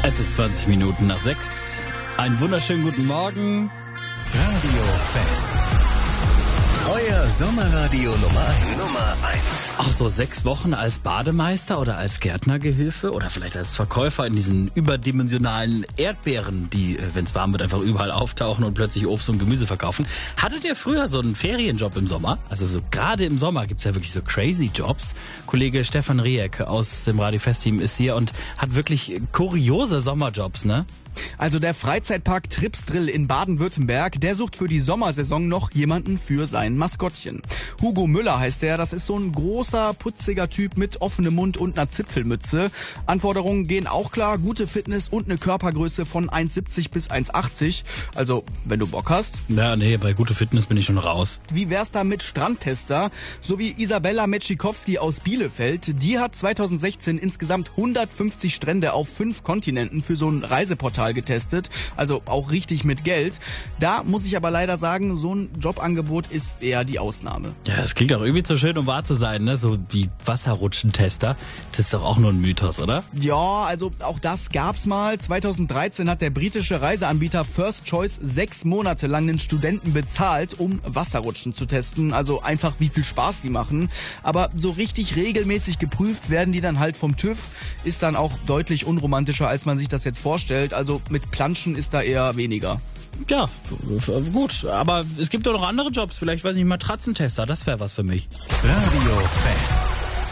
Es ist 20 Minuten nach 6. Einen wunderschönen guten Morgen. Radio Fest. Euer Sommerradio Nummer 1. Ach so, 6 Wochen als Bademeister oder als Gärtnergehilfe oder vielleicht als Verkäufer in diesen überdimensionalen Erdbeeren, die, wenn es warm wird, einfach überall auftauchen und plötzlich Obst und Gemüse verkaufen. Hattet ihr früher so einen Ferienjob im Sommer? Also so gerade im Sommer gibt's ja wirklich so crazy Jobs. Kollege Stefan Rieck aus dem Radio Fest Team ist hier und hat wirklich kuriose Sommerjobs, ne? Also der Freizeitpark Tripsdrill in Baden-Württemberg, der sucht für die Sommersaison noch jemanden für sein Maskottchen. Hugo Müller heißt der, das ist so ein großer, putziger Typ mit offenem Mund und einer Zipfelmütze. Anforderungen gehen auch klar, gute Fitness und eine Körpergröße von 1,70 bis 1,80. Also, wenn du Bock hast. Ja, nee, bei guter Fitness bin ich schon raus. Wie wär's da mit Strandtester? So wie Isabella Metschikowski aus Bielefeld. Die hat 2016 insgesamt 150 Strände auf 5 Kontinenten für so ein Reiseportal getestet, also auch richtig mit Geld. Da muss ich aber leider sagen, so ein Jobangebot ist eher die Ausnahme. Ja, das klingt auch irgendwie zu schön, um wahr zu sein, ne? So wie Wasserrutschentester. Das ist doch auch nur ein Mythos, oder? Ja, also auch das gab's mal. 2013 hat der britische Reiseanbieter First Choice 6 Monate lang den Studenten bezahlt, um Wasserrutschen zu testen. Also einfach, wie viel Spaß die machen. Aber so richtig regelmäßig geprüft werden die dann halt vom TÜV. Ist dann auch deutlich unromantischer, als man sich das jetzt vorstellt. Also mit Planschen ist da eher weniger. Ja, gut. Aber es gibt doch noch andere Jobs. Vielleicht, weiß ich nicht, Matratzentester. Das wäre was für mich. Radio Fest.